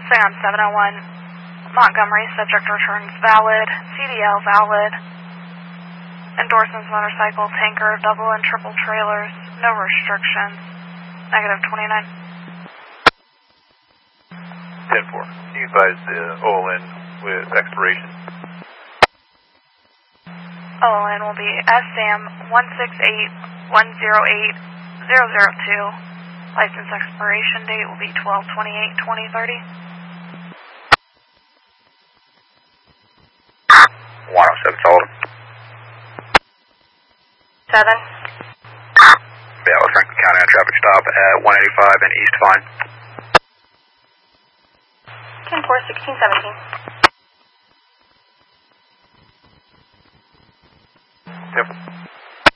Sam 701, Montgomery, subject returns valid, CDL valid, endorsements motorcycle, tanker, double and triple trailers, no restrictions, negative 29. 10-4. Can you advise the OLN with expiration? OLN will be SSAM 168108002. License expiration date will be 12/28/2030. 107 Sullivan. 7. Dallas Franklin County on traffic stop at 185 and East Vine. 10-4, 1617. 10-4.